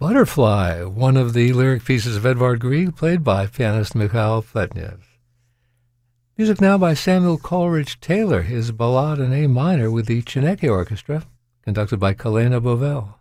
Butterfly, one of the lyric pieces of Edvard Grieg, played by pianist Mikhail Pletnev. Music now by Samuel Coleridge Taylor, his Ballade in A minor with the Chineke Orchestra, conducted by Kalena Bovell.